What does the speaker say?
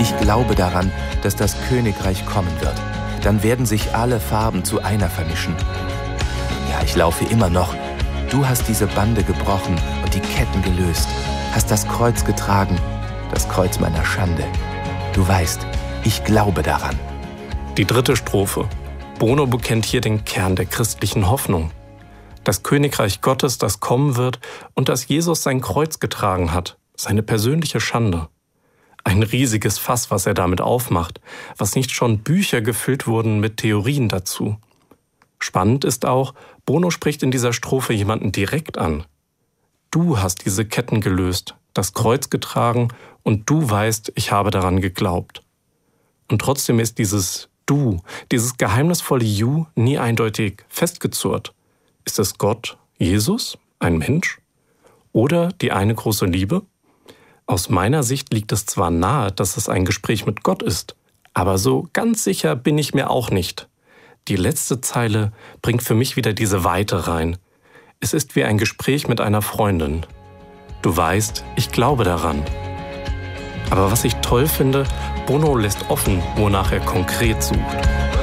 Ich glaube daran, dass das Königreich kommen wird. Dann werden sich alle Farben zu einer vermischen. Ja, ich laufe immer noch. Du hast diese Bande gebrochen und die Ketten gelöst, hast das Kreuz getragen, das Kreuz meiner Schande. Du weißt, ich glaube daran. Die dritte Strophe. Bono bekennt hier den Kern der christlichen Hoffnung. Das Königreich Gottes, das kommen wird und dass Jesus sein Kreuz getragen hat, seine persönliche Schande. Ein riesiges Fass, was er damit aufmacht, was nicht schon Bücher gefüllt wurden mit Theorien dazu. Spannend ist auch, Bono spricht in dieser Strophe jemanden direkt an. Du hast diese Ketten gelöst, das Kreuz getragen und du weißt, ich habe daran geglaubt. Und trotzdem ist dieses Du, dieses geheimnisvolle You nie eindeutig festgezurrt. Ist es Gott, Jesus, ein Mensch? Oder die eine große Liebe? Aus meiner Sicht liegt es zwar nahe, dass es ein Gespräch mit Gott ist, aber so ganz sicher bin ich mir auch nicht. Die letzte Zeile bringt für mich wieder diese Weite rein. Es ist wie ein Gespräch mit einer Freundin. Du weißt, ich glaube daran. Aber was ich toll finde, Bono lässt offen, wonach er konkret sucht.